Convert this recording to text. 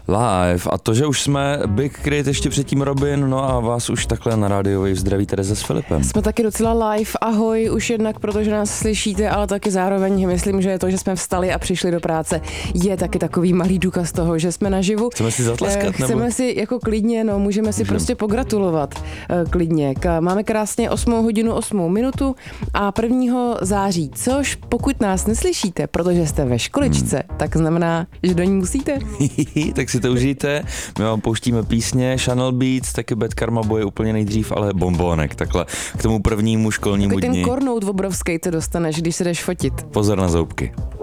Live. A to, že už jsme Big Crit, ještě předtím Robin, no a vás už takhle na rádiu zdraví Tereza s Filipem. Jsme taky docela live, ahoj, už jednak protože nás slyšíte, ale taky zároveň myslím, že to, že jsme vstali a přišli do práce, je taky takový malý důkaz toho, že jsme naživu. Chceme si zatleskat, Chceme si jako klidně, no můžeme si prostě pogratulovat klidně. Máme krásně 8:08 a 1. září, což pokud nás neslyšíte, protože jste ve školičce, tak znamená, že do ní musíte. Tak si to užijte, my vám pouštíme písně, Channel Beats, taky Bad Karma Boy úplně nejdřív, ale Bombonek, takhle k tomu prvnímu školnímu dni. Ten kornout obrovský ty dostaneš, když se jdeš fotit. Pozor na zoubky.